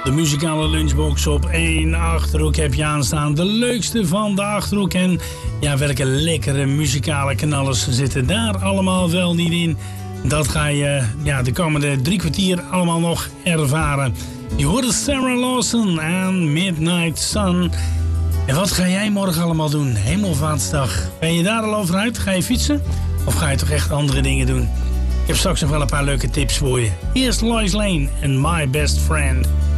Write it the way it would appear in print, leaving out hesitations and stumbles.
De muzikale lunchbox op 1 Achterhoek heb je aanstaan. De leukste van de Achterhoek. En ja, welke lekkere muzikale knallers zitten daar allemaal wel niet in. Dat ga je de komende 3 kwartier allemaal nog ervaren. Je hoorde Sarah Lawson en Midnight Sun. En wat ga jij morgen allemaal doen? Hemelvaartsdag. Ben je daar al over uit? Ga je fietsen? Of ga je toch echt andere dingen doen? Ik heb straks nog wel een paar leuke tips voor je. Eerst Lois Lane en My Best Friend.